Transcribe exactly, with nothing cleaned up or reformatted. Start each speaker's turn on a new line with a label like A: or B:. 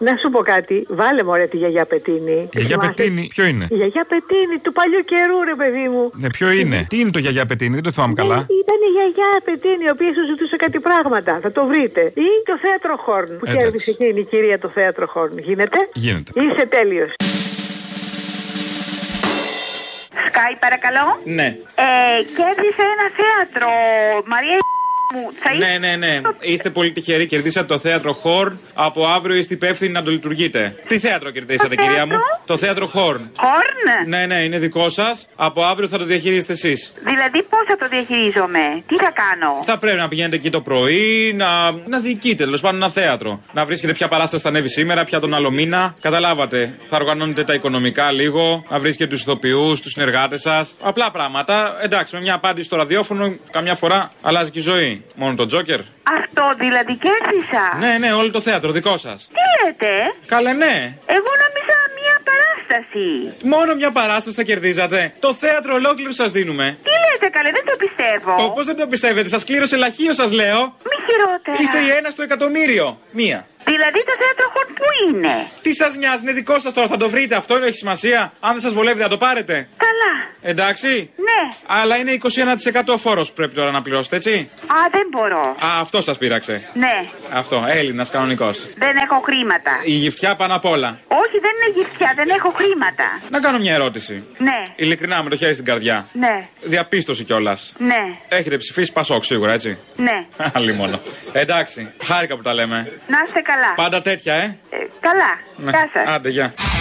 A: Να σου πω κάτι, βάλε μωρέ τη γιαγιά Πετίνη.
B: Η γιαγιά Πετίνη, ποιο είναι?
A: Η γιαγιά Πετίνη του παλιού καιρού, ρε παιδί μου.
B: Ναι, ποιο είναι? Τι είναι το γιαγιά Πετίνη, δεν το θυμάμαι καλά.
A: Ήταν η γιαγιά Πετίνη, η οποία σου ζητούσε κάτι πράγματα. Θα το βρείτε. Ή το θέατρο Χόρν που
B: Εντάξει.
A: κέρδισε εκείνη η κυρία το θέατρο Χόρν. Γίνεται?
B: Γίνεται.
A: Είσαι τέλειος.
C: Σκάι, παρακαλώ.
D: Ναι.
C: Ε, κέρδισε ένα θέατρο. Μαρία μου. Θα
D: Ναι, ναι, ναι. Είστε πολύ τυχεροί. Κερδίσατε το θέατρο Χόρν. Από αύριο είστε υπεύθυνοι να το λειτουργείτε. Τι θέατρο κερδίσατε,
C: Το
D: κυρία
C: θέατρο?
D: μου? Το θέατρο Χόρν.
C: Χόρν.
D: Ναι, ναι, είναι δικό σας. Από αύριο θα το διαχειρίζετε εσείς.
C: Δηλαδή πώς θα το διαχειρίζομαι? Τι θα κάνω?
D: Θα πρέπει να πηγαίνετε εκεί το πρωί, να, να διοικείτε τέλος πάντων ένα θέατρο. Να βρίσκετε ποια παράσταση θα ανέβει σήμερα, ποια τον άλλο μήνα. Καταλάβατε. Θα οργανώνετε τα οικονομικά λίγο, να βρίσκετε τους ηθοποιούς, τους συνεργάτες σας. Απλά πράγματα. Εντάξει, με μια απάντηση στο ραδιόφωνο, καμιά φορά αλλάζει και η ζωή. Μόνο το Τζόκερ.
C: Αυτό δηλαδή κέρδισα.
D: Ναι, ναι, όλο το θέατρο δικό σας.
C: Τι λέτε?
D: Καλέ, ναι.
C: Εγώ νόμιζα μια παράσταση.
D: Μόνο μια παράσταση θα κερδίζατε. Το θέατρο ολόκληρο σας δίνουμε.
C: Τι λέτε καλέ, δεν το πιστεύω.
D: Πώς δεν το πιστεύετε, σας κλήρωσε λαχείο, σας λέω.
C: Μη χειρότερα.
D: Είστε η ένα στο εκατομμύριο. Μία.
C: Δηλαδή το θέατρο Χόρν πού είναι?
D: Τι σας νοιάζει, είναι δικό σας τώρα, θα το βρείτε. Αυτό έχει σημασία. Αν δεν σας βολεύει, θα το πάρετε.
C: Καλά.
D: Εντάξει.
C: Ναι.
D: Αλλά είναι είκοσι ένα τοις εκατό φόρος που πρέπει τώρα να πληρώσετε, έτσι.
C: Α, δεν μπορώ.
D: Α, αυτό σας πείραξε.
C: Ναι.
D: Αυτό, Έλληνας κανονικός.
C: Δεν έχω χρήματα.
D: Η γυφτιά πάνω απ' όλα.
C: Όχι, δεν είναι γυφτιά, δεν έχω χρήματα.
D: Να κάνω μια ερώτηση.
C: Ναι.
D: Ειλικρινά, με το χέρι στην καρδιά.
C: Ναι.
D: Διαπίστωση κιόλας.
C: Ναι.
D: Έχετε ψηφίσει Πασόκ σίγουρα, έτσι.
C: Ναι.
D: Άλλη μόνο. Εντάξει, χάρηκα που τα λέμε.
C: Να είστε καλά.
D: Πάντα τέτοια, ε.
C: Ε, καλά.
D: Ναι.
C: Γεια σας.
D: Άντε, γεια.